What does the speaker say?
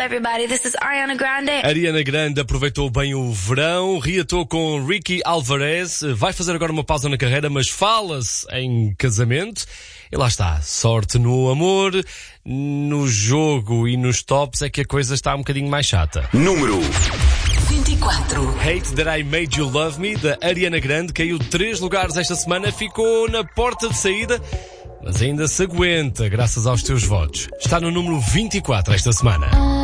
everybody. This is Ariana Grande. Ariana Grande aproveitou bem o verão, reatou com Ricky Alvarez, vai fazer agora uma pausa na carreira, mas fala-se em casamento. E lá está, sorte no amor, no jogo e nos tops é que a coisa está um bocadinho mais chata. Número 24. Hate That I Made You Love Me, da Ariana Grande, caiu 3 lugares esta semana, ficou na porta de saída, mas ainda se aguenta graças aos teus votos. Está no número 24 esta semana.